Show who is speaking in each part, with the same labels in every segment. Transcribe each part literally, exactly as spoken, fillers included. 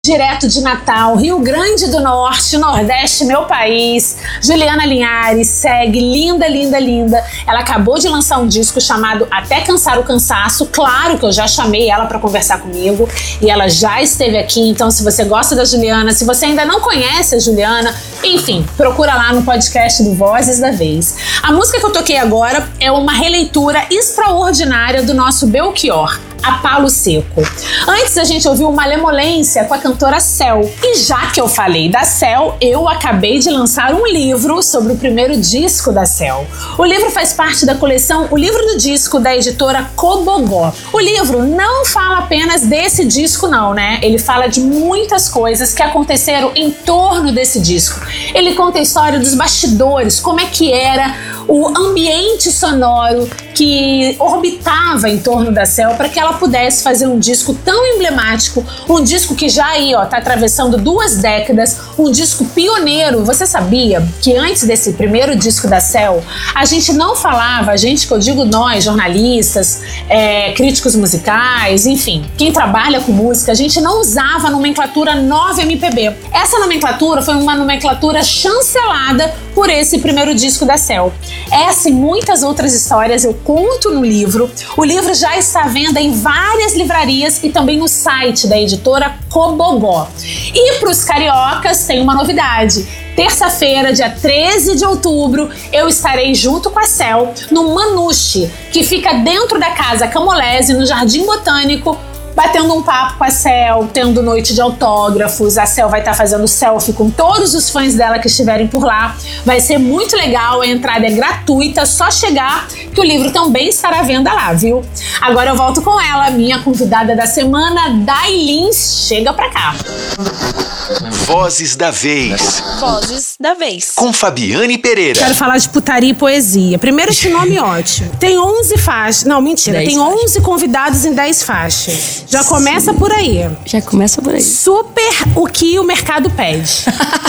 Speaker 1: Direto de Natal, Rio Grande do Norte, Nordeste, meu país, Juliana Linhares segue, linda, linda, linda. Ela acabou de lançar um disco chamado Até Cansar o Cansaço. Claro que eu já chamei ela para conversar comigo e ela já esteve aqui. Então, se você gosta da Juliana, se você ainda não conhece a Juliana, enfim, procura lá no podcast do Vozes da Vez. A música que eu toquei agora é uma releitura extraordinária do nosso Belchior, A Palo Seco. Antes a gente ouviu Malemolência com a cantora Céu. E já que eu falei da Céu, eu acabei de lançar um livro sobre o primeiro disco da Céu. O livro faz parte da coleção O Livro do Disco da editora Cobogó. O livro não fala apenas desse disco não, né? Ele fala de muitas coisas que aconteceram em torno desse disco. Ele conta a história dos bastidores, como é que era o ambiente sonoro que orbitava em torno da Céu para que ela pudesse fazer um disco tão emblemático, um disco que já aí, ó, tá atravessando duas décadas, um disco pioneiro. Você sabia que antes desse primeiro disco da Céu, a gente não falava, a gente que eu digo nós, jornalistas, é, críticos musicais, enfim, quem trabalha com música, a gente não usava a nomenclatura nove M P B. Essa nomenclatura foi uma nomenclatura chancelada por esse primeiro disco da Céu. Essa e muitas outras histórias eu conto no livro. O livro já está à venda em várias livrarias e também no site da editora Cobogó. E para os cariocas tem uma novidade. Terça-feira, dia treze de outubro, eu estarei junto com a Céu no Manuche, que fica dentro da Casa Camolese, no Jardim Botânico, batendo um papo com a Céu, tendo noite de autógrafos. A Céu vai estar fazendo selfie com todos os fãs dela que estiverem por lá. Vai ser muito legal, a entrada é gratuita, só chegar que o livro também estará à venda lá, viu? Agora eu volto com ela, minha convidada da semana, Dailin. Chega pra cá.
Speaker 2: Vozes da Vez.
Speaker 3: Vozes da Vez.
Speaker 2: Com Fabiane Pereira.
Speaker 1: Quero falar de putaria e poesia. Primeiro, esse nome ótimo. Tem onze faixas. Não, mentira. Tem faixas. onze convidados em dez faixas. Já começa por aí.
Speaker 3: Já começa por aí.
Speaker 1: Super o que o mercado pede.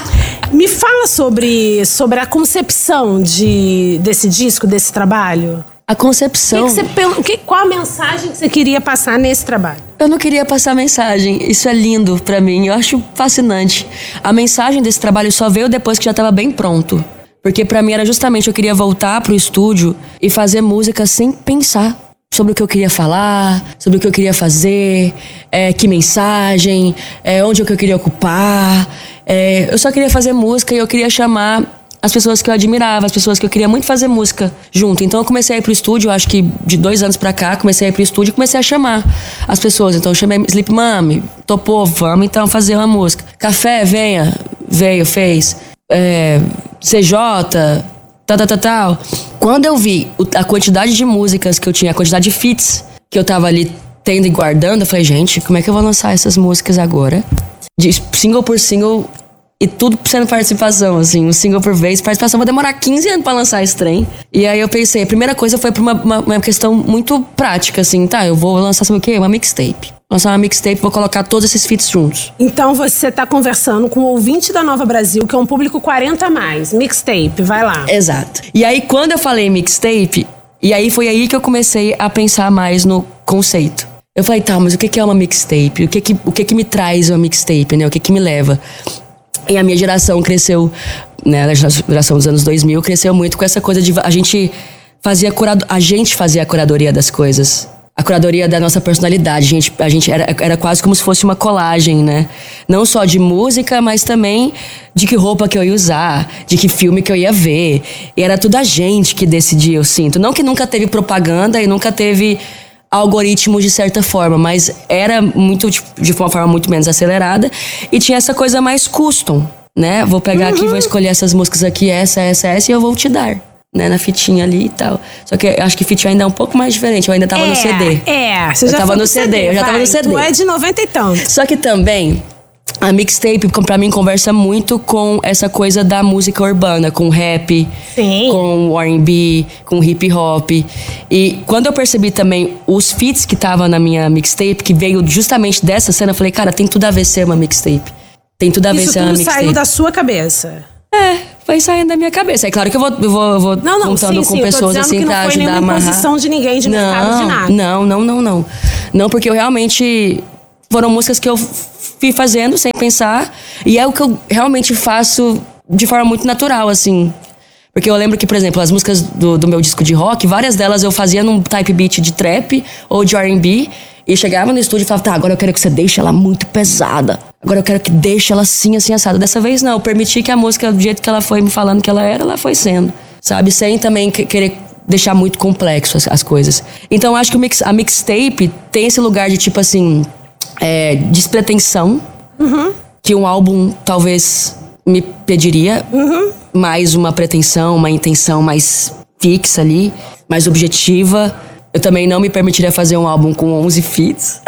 Speaker 1: Me fala sobre, sobre a concepção de, desse disco, desse trabalho.
Speaker 3: A concepção...
Speaker 1: O que que você, o que, qual a mensagem que você queria passar nesse trabalho?
Speaker 3: Eu não queria passar mensagem. Isso é lindo pra mim. Eu acho fascinante. A mensagem desse trabalho só veio depois que já tava bem pronto. Porque pra mim era justamente, eu queria voltar pro estúdio e fazer música sem pensar sobre o que eu queria falar, sobre o que eu queria fazer, é, que mensagem, é, onde é que eu queria ocupar. É, eu só queria fazer música e eu queria chamar as pessoas que eu admirava, as pessoas que eu queria muito fazer música junto. Então eu comecei a ir pro estúdio, acho que de dois anos pra cá, comecei a ir pro estúdio e comecei a chamar as pessoas. Então eu chamei Sleep Mami, topou, vamos então fazer uma música. Café, venha, veio, fez. É, C J, tal, tal, tal, tal. Quando eu vi a quantidade de músicas que eu tinha, a quantidade de feats que eu tava ali tendo e guardando, eu falei, gente, como é que eu vou lançar essas músicas agora? De single por single e tudo sendo participação, assim, um single por vez. Participação, vou demorar quinze anos pra lançar esse trem. E aí eu pensei, a primeira coisa foi pra uma, uma, uma questão muito prática, assim, tá, eu vou lançar, sabe o quê? Uma mixtape. Lançar uma mixtape, vou colocar todos esses feats juntos.
Speaker 1: Então você tá conversando com o ouvinte da Nova Brasil, que é um público quarenta a mais. Mixtape, vai lá.
Speaker 3: Exato. E aí quando eu falei mixtape, e aí foi aí que eu comecei a pensar mais no conceito. Eu falei, tá, mas o que é uma mixtape? O que que, o que, que me traz uma mixtape, né? O que que me leva? E a minha geração cresceu, né? A geração dos anos dois mil cresceu muito com essa coisa de... A gente fazia, curado, a gente fazia a curadoria das coisas. A curadoria da nossa personalidade. A gente, a gente era, era quase como se fosse uma colagem, né? Não só de música, mas também de que roupa que eu ia usar, de que filme que eu ia ver. E era tudo a gente que decidia, eu sinto. Não que nunca teve propaganda e nunca teve algoritmos de certa forma, mas era muito de, de uma forma muito menos acelerada e tinha essa coisa mais custom, né? Vou pegar uhum. aqui, vou escolher essas músicas aqui, essa, essa, essa, e eu vou te dar. Né, na fitinha ali e tal. Só que eu acho que fitinha ainda é um pouco mais diferente. Eu ainda tava
Speaker 1: é,
Speaker 3: no C D.
Speaker 1: É, você
Speaker 3: eu
Speaker 1: já
Speaker 3: tava no
Speaker 1: C D,
Speaker 3: C D, eu já
Speaker 1: vai,
Speaker 3: tava no C D.
Speaker 1: Tu é de noventa e tanto.
Speaker 3: Só que também a mixtape, pra mim, conversa muito com essa coisa da música urbana, com rap,
Speaker 1: Sim.
Speaker 3: com R and B, com hip hop. E quando eu percebi também os feats que tava na minha mixtape, que veio justamente dessa cena, eu falei, cara, tem tudo a ver ser uma mixtape. Tem tudo a ver
Speaker 1: Isso
Speaker 3: ser uma mixtape.
Speaker 1: Isso tudo saiu da sua cabeça.
Speaker 3: É. Foi saindo da minha cabeça. É claro que eu vou, eu vou, eu vou
Speaker 1: não, não,
Speaker 3: contando
Speaker 1: sim,
Speaker 3: com
Speaker 1: sim,
Speaker 3: pessoas assim pra ajudar a amarrar.
Speaker 1: Não foi posição de ninguém de
Speaker 3: não,
Speaker 1: mercado, de nada.
Speaker 3: Não, não, não, não. Não, porque eu realmente foram músicas que eu fui fazendo sem pensar. E é o que eu realmente faço de forma muito natural, assim. Porque eu lembro que, por exemplo, as músicas do, do meu disco de rock, várias delas eu fazia num type beat de trap ou de R and B. E chegava no estúdio e falava, tá, agora eu quero que você deixe ela muito pesada. Agora eu quero que deixe ela assim, assim, assada. Dessa vez não, eu permiti que a música, do jeito que ela foi me falando que ela era, ela foi sendo. Sabe? Sem também querer deixar muito complexo as, as coisas. Então eu acho que o mix, a mixtape tem esse lugar de tipo assim, é, despretensão. Uhum. Que um álbum talvez me pediria. Uhum. Mais uma pretensão, uma intenção mais fixa ali, mais objetiva. Eu também não me permitiria fazer um álbum com onze feats.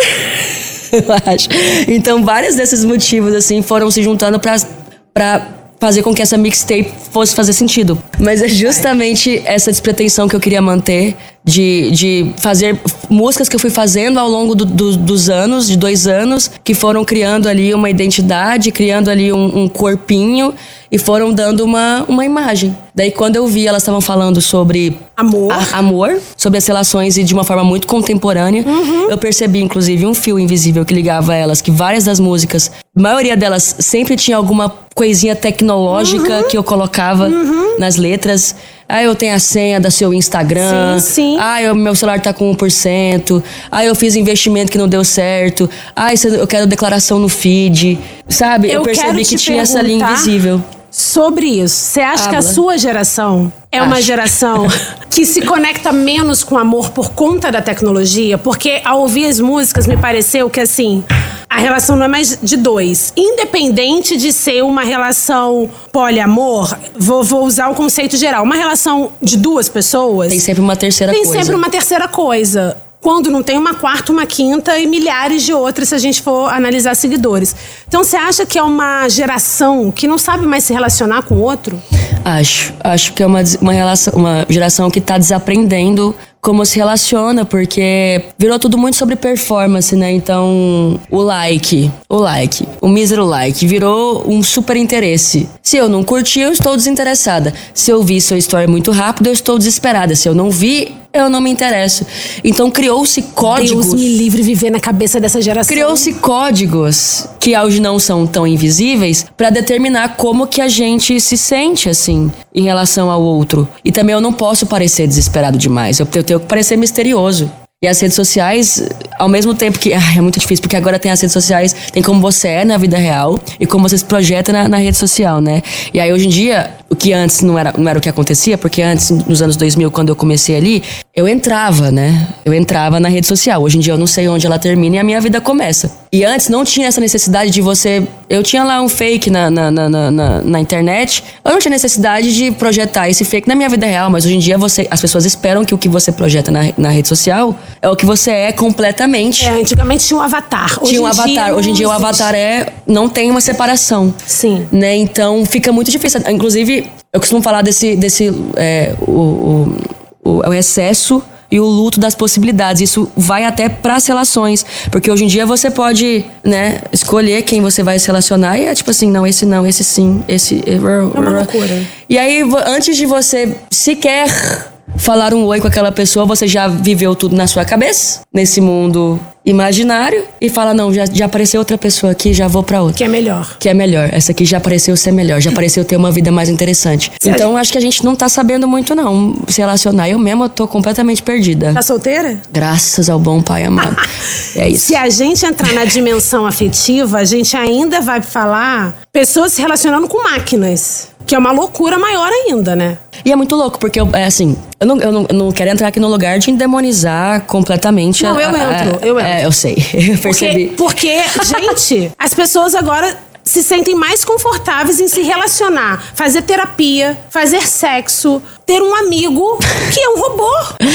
Speaker 3: Eu acho. Então, vários desses motivos, assim, foram se juntando pra, pra fazer com que essa mixtape fosse fazer sentido. Mas é justamente essa despretensão que eu queria manter de, de fazer músicas que eu fui fazendo ao longo do, do, dos anos, de dois anos, que foram criando ali uma identidade, criando ali um, um corpinho e foram dando uma, uma imagem. Daí, quando eu vi, elas estavam falando sobre
Speaker 1: amor,
Speaker 3: a, amor, sobre as relações e de uma forma muito contemporânea. Uhum. Eu percebi, inclusive, um fio invisível que ligava elas, que várias das músicas, a maioria delas sempre tinha alguma coisinha tecnológica uhum. que eu colocava uhum. nas letras. Ah, eu tenho a senha do seu Instagram.
Speaker 1: Sim, sim.
Speaker 3: Ah, eu, meu celular tá com um por cento. Ah, eu fiz investimento que não deu certo. Ah, isso, eu quero declaração no feed. Sabe? Eu, eu percebi que tinha essa linha invisível.
Speaker 1: Sobre isso, você acha Habla. que a sua geração é Acho. uma geração que se conecta menos com amor por conta da tecnologia? Porque ao ouvir as músicas me pareceu que assim, a relação não é mais de dois. Independente de ser uma relação poliamor, vou, vou usar o conceito geral. Uma relação de duas pessoas...
Speaker 3: Tem sempre uma terceira
Speaker 1: tem
Speaker 3: coisa.
Speaker 1: Tem sempre uma terceira coisa. Quando não tem uma quarta, uma quinta e milhares de outras, se a gente for analisar seguidores. Então, você acha que é uma geração que não sabe mais se relacionar com o outro?
Speaker 3: Acho. Acho que é uma, uma, relação, uma geração que tá desaprendendo como se relaciona, porque virou tudo muito sobre performance, né? Então, o like, o like, o mísero like, virou um super interesse. Se eu não curti, eu estou desinteressada. Se eu vi seu story muito rápido, eu estou desesperada. Se eu não vi, eu não me interesso. Então, criou-se códigos...
Speaker 1: Deus me livre viver na cabeça dessa geração.
Speaker 3: Criou-se códigos, que hoje não são tão invisíveis, pra determinar como que a gente se sente, assim, em relação ao outro. E também eu não posso parecer desesperado demais. Eu tenho que parecer misterioso. E as redes sociais, ao mesmo tempo que... Ai, é muito difícil, porque agora tem as redes sociais, tem como você é na vida real e como você se projeta na, na rede social, né? E aí, hoje em dia, o que antes não era, não era o que acontecia, porque antes, nos anos dois mil, quando eu comecei ali, eu entrava, né? Eu entrava na rede social. Hoje em dia, eu não sei onde ela termina e a minha vida começa. E antes, não tinha essa necessidade de você... Eu tinha lá um fake na, na, na, na, na internet. Eu não tinha necessidade de projetar esse fake na minha vida real, mas hoje em dia, você, as pessoas esperam que o que você projeta na, na rede social é o que você é completamente.
Speaker 1: É, antigamente tinha um avatar. Hoje
Speaker 3: tinha um avatar.
Speaker 1: Dia,
Speaker 3: hoje em dia o avatar é... Não tem uma separação.
Speaker 1: Sim.
Speaker 3: Né? Então fica muito difícil. Inclusive, eu costumo falar desse... desse é, o, o, o, o excesso e o luto das possibilidades. Isso vai até pras relações. Porque hoje em dia você pode, né, escolher quem você vai se relacionar. E é tipo assim, não, esse não, esse sim, esse...
Speaker 1: É uma loucura.
Speaker 3: E aí, antes de você sequer... falar um oi com aquela pessoa, você já viveu tudo na sua cabeça, nesse mundo imaginário, e fala, não, já, já apareceu outra pessoa aqui, já vou pra outra.
Speaker 1: Que é melhor.
Speaker 3: Que é melhor. Essa aqui já pareceu ser melhor, já pareceu ter uma vida mais interessante. Se então, gente... acho que a gente não tá sabendo muito, não, se relacionar. Eu mesma tô completamente perdida.
Speaker 1: Tá solteira?
Speaker 3: Graças ao bom pai amado. É isso.
Speaker 1: Se a gente entrar na dimensão afetiva, a gente ainda vai falar pessoas se relacionando com máquinas. Que é uma loucura maior ainda, né?
Speaker 3: E é muito louco, porque, eu, é assim, eu não, eu, não, eu não quero entrar aqui no lugar de endemonizar completamente...
Speaker 1: Não,
Speaker 3: a,
Speaker 1: eu entro,
Speaker 3: a,
Speaker 1: eu entro.
Speaker 3: É, eu sei, eu percebi.
Speaker 1: Porque, porque, gente, as pessoas agora se sentem mais confortáveis em se relacionar, fazer terapia, fazer sexo, ter um amigo que é um robô.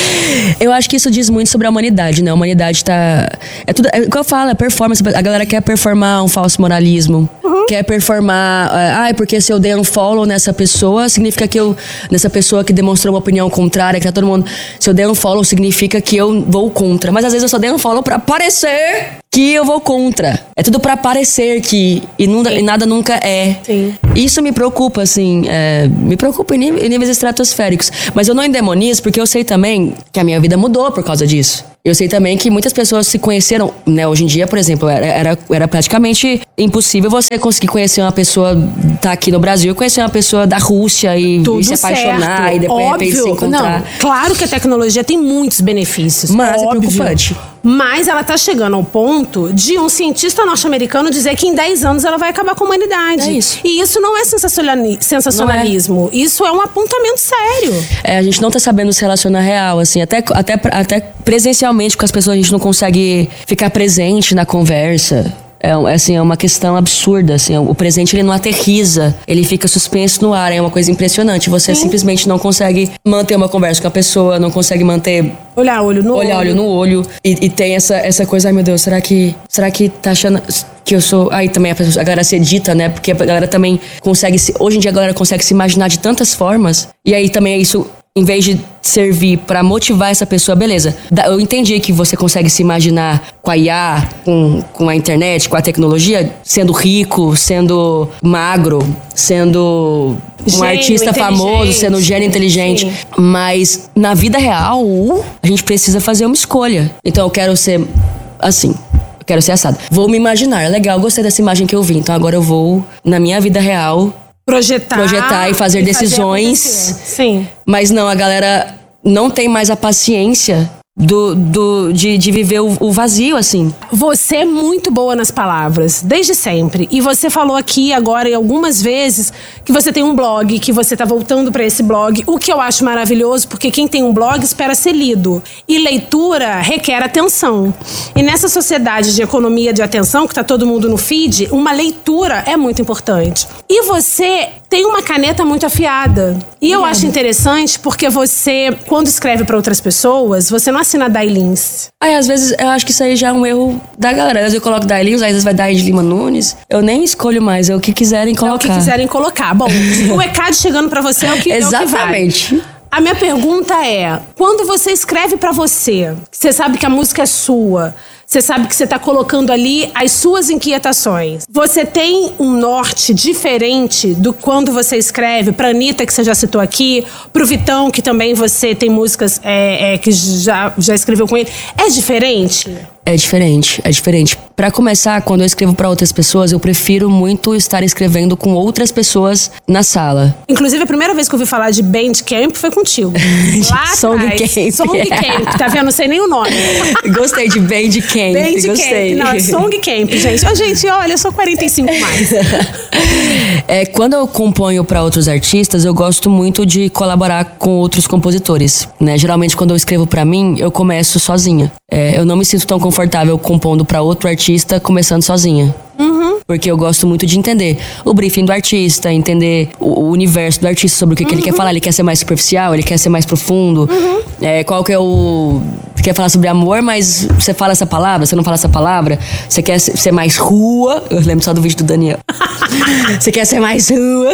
Speaker 3: Eu acho que isso diz muito sobre a humanidade, né? A humanidade tá... É tudo... É o que eu falo, é performance. A galera quer performar um falso moralismo. Uhum. Quer performar... Ai, ah, porque se eu dei um follow nessa pessoa, significa que eu... Nessa pessoa que demonstrou uma opinião contrária, que tá todo mundo... Se eu dei um follow, significa que eu vou contra. Mas às vezes eu só dei um follow pra parecer que eu vou contra. É tudo pra parecer que... E, não, e nada nunca é.
Speaker 1: Sim.
Speaker 3: Isso me preocupa, assim... É, me preocupa em níveis estratosféricos. Mas eu não endemonizo porque eu sei também que a minha vida mudou por causa disso. Eu sei também que muitas pessoas se conheceram, né? Hoje em dia, por exemplo, era, era, era praticamente impossível você conseguir conhecer uma pessoa, tá aqui no Brasil, conhecer uma pessoa da Rússia e, e se apaixonar
Speaker 1: certo.
Speaker 3: e depois de repente se encontrar.
Speaker 1: Não, claro que a tecnologia tem muitos benefícios.
Speaker 3: Mas
Speaker 1: óbvio.
Speaker 3: é preocupante.
Speaker 1: Mas ela tá chegando ao ponto de um cientista norte-americano dizer que em dez anos ela vai acabar com a humanidade.
Speaker 3: É isso.
Speaker 1: E isso não é sensacionali- sensacionalismo. Não é. Isso é um apontamento sério.
Speaker 3: É, a gente não tá sabendo se relacionar real, assim. Até, até, até presencialmente com as pessoas a gente não consegue ficar presente na conversa. É, assim, é uma questão absurda, assim, o presente ele não aterriza, ele fica suspenso no ar, é uma coisa impressionante, você Sim. simplesmente não consegue manter uma conversa com a pessoa, não consegue manter...
Speaker 1: Olhar olho no
Speaker 3: olhar
Speaker 1: olho.
Speaker 3: olho no olho, e, e tem essa, essa coisa, ai meu Deus, será que, será que tá achando que eu sou... Aí também a, pessoa, a galera se edita, né, porque a galera também consegue se... Hoje em dia a galera consegue se imaginar de tantas formas, e aí também isso... Em vez de servir pra motivar essa pessoa, beleza. Eu entendi que você consegue se imaginar com a I A, com, com a internet, com a tecnologia, sendo rico, sendo magro, sendo um
Speaker 1: gênio
Speaker 3: artista famoso, sendo um gênio inteligente.
Speaker 1: Sim.
Speaker 3: Mas na vida real, a gente precisa fazer uma escolha. Então eu quero ser assim. Eu quero ser assado. Vou me imaginar. Legal, gostei dessa imagem que eu vi. Então agora eu vou, na minha vida real...
Speaker 1: Projetar,
Speaker 3: projetar e fazer
Speaker 1: e
Speaker 3: decisões.
Speaker 1: Fazer Sim.
Speaker 3: Mas não, a galera não tem mais a paciência do, do, de, de viver o, o vazio, assim.
Speaker 1: Você é muito boa nas palavras, desde sempre. E você falou aqui agora algumas vezes que você tem um blog, que você tá voltando pra esse blog. O que eu acho maravilhoso, porque quem tem um blog espera ser lido. E leitura requer atenção. E nessa sociedade de economia de atenção, que tá todo mundo no feed, uma leitura é muito importante. E você tem uma caneta muito afiada. E eu acho interessante porque você, quando escreve pra outras pessoas, você não assina Dailins.
Speaker 3: Aí, às vezes, eu acho que isso aí já é um erro da galera. Às vezes eu coloco Dailins, às vezes vai dar de Lima Nunes. Eu nem escolho mais, é o que quiserem colocar.
Speaker 1: É o que quiserem colocar. Bom, o E C A D chegando pra você é o que,
Speaker 3: Exatamente.
Speaker 1: É o que vai. A minha pergunta é, quando você escreve pra você, você sabe que a música é sua, você sabe que você tá colocando ali as suas inquietações, você tem um norte diferente do quando você escreve pra Anitta, que você já citou aqui, pro Vitão, que também você tem músicas é, é, que já, já escreveu com ele. É diferente?
Speaker 3: É diferente, é diferente. Pra começar, quando eu escrevo pra outras pessoas, eu prefiro muito estar escrevendo com outras pessoas na sala.
Speaker 1: Inclusive, a primeira vez que eu ouvi falar de Bandcamp foi contigo. Lá
Speaker 3: Songcamp.
Speaker 1: Songcamp, tá vendo? Não sei nem o nome.
Speaker 3: Gostei de Bandcamp,
Speaker 1: Bandcamp.
Speaker 3: gostei.
Speaker 1: Não, é Songcamp, gente. Ó, gente, olha, eu sou quarenta e cinco mais.
Speaker 3: É, quando eu componho pra outros artistas, eu gosto muito de colaborar com outros compositores, né? Geralmente, quando eu escrevo pra mim, eu começo sozinha. É, eu não me sinto tão confortável compondo pra outro artista começando sozinha. Uhum. Porque eu gosto muito de entender o briefing do artista, entender o, o universo do artista, sobre o que, uhum. que ele quer falar. Ele quer ser mais superficial, ele quer ser mais profundo. Uhum. É, qual que é o... Você quer falar sobre amor, mas você fala essa palavra, você não fala essa palavra. Você quer ser mais rua. Eu lembro só do vídeo do Daniel. Você quer ser mais rua.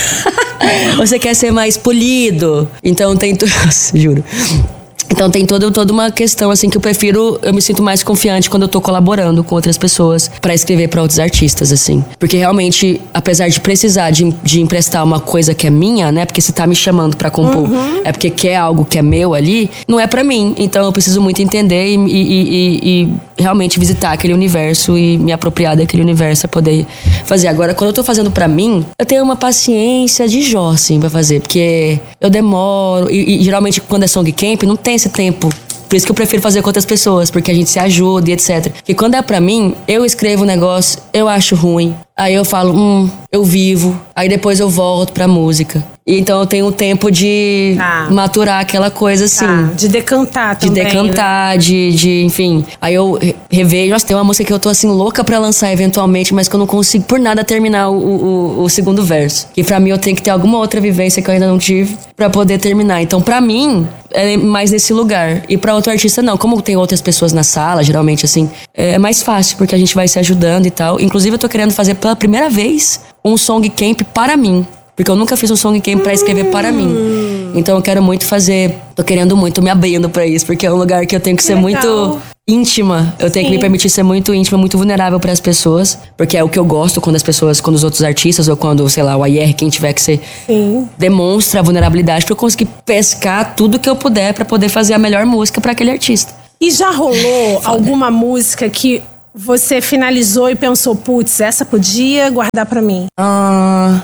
Speaker 3: Você quer ser mais polido. Então tem tudo... Juro. Então tem toda, toda uma questão assim que eu prefiro, eu me sinto mais confiante quando eu tô colaborando com outras pessoas pra escrever pra outros artistas, assim. Porque realmente, apesar de precisar de, de emprestar uma coisa que é minha, né? Porque se tá me chamando pra compor, uhum. é porque quer algo que é meu ali, não é pra mim. Então eu preciso muito entender e, e, e, e realmente visitar aquele universo e me apropriar daquele universo pra poder fazer. Agora, quando eu tô fazendo pra mim, eu tenho uma paciência de Jó, assim, pra fazer. Porque eu demoro, e, e geralmente quando é Songcamp, não tem esse tempo. Por isso que eu prefiro fazer com outras pessoas, porque a gente se ajuda e etcétera. Porque quando é pra mim, eu escrevo um negócio, eu acho ruim. Aí eu falo, hum, eu vivo. Aí depois eu volto pra música. E então eu tenho um tempo de ah. maturar aquela coisa assim.
Speaker 1: Ah, de decantar também.
Speaker 3: De decantar, né? de, de, enfim. Aí eu revejo, nossa, tem uma música que eu tô assim louca pra lançar eventualmente, mas que eu não consigo por nada terminar o, o, o segundo verso. Que pra mim eu tenho que ter alguma outra vivência que eu ainda não tive pra poder terminar. Então pra mim, é mais nesse lugar. E pra outro artista não. Como tem outras pessoas na sala, geralmente assim, é mais fácil, porque a gente vai se ajudando e tal. Inclusive eu tô querendo fazer pela primeira vez um Songcamp para mim. Porque eu nunca fiz um Songcamp pra escrever hum. para mim. Então eu quero muito fazer... Tô querendo muito, me abrindo pra isso. Porque é um lugar que eu tenho que, que ser legal. muito íntima. Eu Sim. tenho que me permitir ser muito íntima, muito vulnerável pras pessoas. Porque é o que eu gosto quando as pessoas... Quando os outros artistas ou quando, sei lá, o I R, quem tiver que ser... Sim. Demonstra a vulnerabilidade pra eu conseguir pescar tudo que eu puder pra poder fazer a melhor música pra aquele artista.
Speaker 1: E já rolou alguma música que você finalizou e pensou, putz, essa podia guardar pra mim?
Speaker 3: Ah,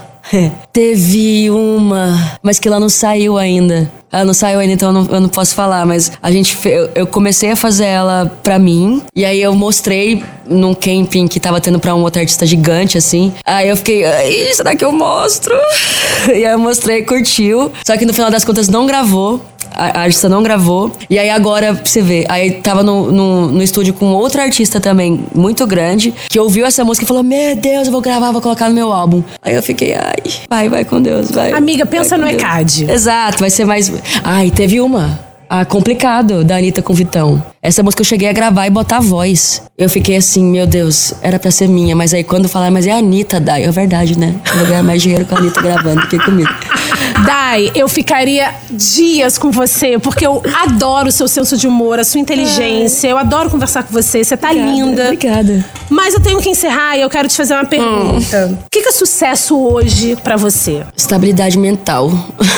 Speaker 3: teve uma, mas que ela não saiu ainda. Ela não saiu ainda, então eu não, eu não posso falar, mas a gente eu, eu comecei a fazer ela pra mim, e aí eu mostrei num camping que tava tendo pra um outro artista gigante, assim. Aí eu fiquei, ai, será que eu mostro? E aí eu mostrei, curtiu. Só que no final das contas não gravou. A artista não gravou. E aí agora, pra você ver, aí tava no, no, no estúdio com outro artista também, muito grande, que ouviu essa música e falou, meu Deus, eu vou gravar, vou colocar no meu álbum. Aí eu fiquei, ai, vai, vai com Deus, vai.
Speaker 1: Amiga, pensa no
Speaker 3: Deus.
Speaker 1: E C A D.
Speaker 3: Exato, vai ser mais... Ai, teve uma... Ah, Complicado, da Anitta com Vitão. Essa música eu cheguei a gravar e botar a voz. Eu fiquei assim, meu Deus, era pra ser minha. Mas aí quando falaram, mas é a Anitta, Dai. É verdade, né? Eu vou ganhar mais dinheiro com a Anitta gravando do que comigo.
Speaker 1: Dai, eu ficaria dias com você, porque eu adoro o seu senso de humor, a sua inteligência. Eu adoro conversar com você, você tá
Speaker 3: Obrigada,
Speaker 1: linda.
Speaker 3: Obrigada.
Speaker 1: Mas eu tenho que encerrar e eu quero te fazer uma pergunta. Hum. O que é sucesso hoje pra você?
Speaker 3: Estabilidade mental.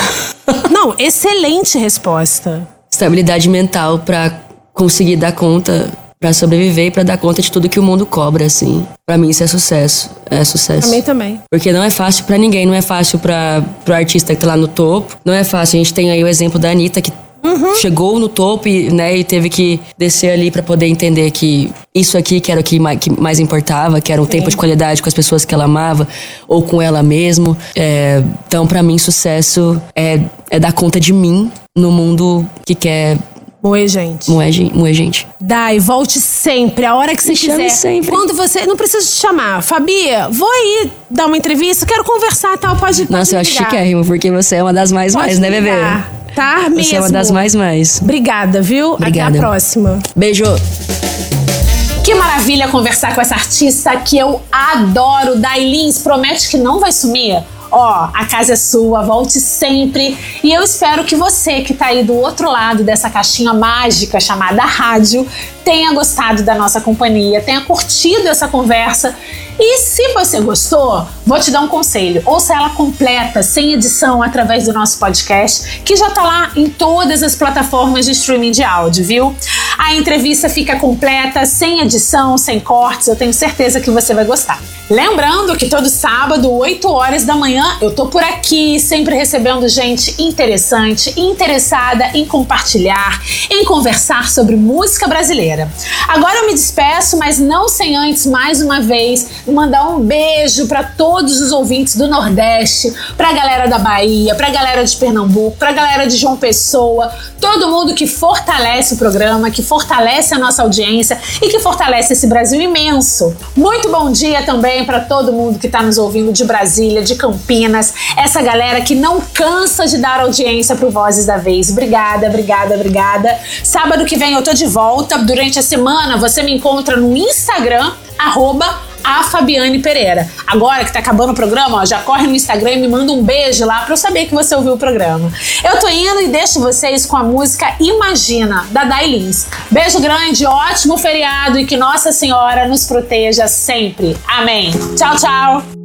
Speaker 1: Não, excelente resposta.
Speaker 3: Estabilidade mental pra conseguir dar conta, pra sobreviver e pra dar conta de tudo que o mundo cobra, assim. Pra mim isso é sucesso, é sucesso.
Speaker 1: Pra mim também.
Speaker 3: Porque não é fácil pra ninguém, não é fácil pra, pro artista que tá lá no topo. Não é fácil, a gente tem aí o exemplo da Anitta, que uhum. chegou no topo e, né, e teve que descer ali pra poder entender que isso aqui que era o que mais, que mais importava, que era um Sim. tempo de qualidade com as pessoas que ela amava, ou com ela mesmo. É, então pra mim sucesso é, é dar conta de mim no mundo que quer...
Speaker 1: Moer gente.
Speaker 3: Moer, moer gente.
Speaker 1: Dai, volte sempre, a hora que você
Speaker 3: Me chame
Speaker 1: quiser.
Speaker 3: sempre.
Speaker 1: Quando você... Não precisa te chamar. Fabi, vou aí dar uma entrevista, quero conversar e tal, pode, pode
Speaker 3: Nossa, eu acho chiquérrimo, porque você é uma das mais
Speaker 1: pode
Speaker 3: mais, né, bebê?
Speaker 1: Tá, mesmo.
Speaker 3: Você é uma das mais mais.
Speaker 1: Obrigada, viu?
Speaker 3: Obrigada.
Speaker 1: Até a próxima.
Speaker 3: Beijo.
Speaker 1: Que maravilha conversar com essa artista que eu adoro. Dai Lins, promete que não vai sumir? Ó, a casa é sua, volte sempre. E eu espero que você que tá aí do outro lado dessa caixinha mágica chamada rádio tenha gostado da nossa companhia, tenha curtido essa conversa. E se você gostou, vou te dar um conselho. Ouça ela completa, sem edição, através do nosso podcast, que já tá lá em todas as plataformas de streaming de áudio, viu? A entrevista fica completa, sem edição, sem cortes. Eu tenho certeza que você vai gostar. Lembrando que todo sábado, oito horas da manhã, eu tô por aqui, sempre recebendo gente interessante, interessada em compartilhar, em conversar sobre música brasileira. Agora eu me despeço, mas não sem antes, mais uma vez, mandar um beijo para todos os ouvintes do Nordeste, pra galera da Bahia, pra galera de Pernambuco, pra galera de João Pessoa, todo mundo que fortalece o programa, que fortalece a nossa audiência e que fortalece esse Brasil imenso. Muito bom dia também para todo mundo que está nos ouvindo de Brasília, de Campinas, essa galera que não cansa de dar audiência pro Vozes da Vez. Obrigada, obrigada, obrigada. Sábado que vem eu tô de volta. Durante a semana você me encontra no Instagram, arroba a Fabiane Pereira. Agora que tá acabando o programa, ó, já corre no Instagram e me manda um beijo lá pra eu saber que você ouviu o programa. Eu tô indo e deixo vocês com a música Imagina, da Dai Lins. Beijo grande, ótimo feriado e que Nossa Senhora nos proteja sempre. Amém. Tchau, tchau.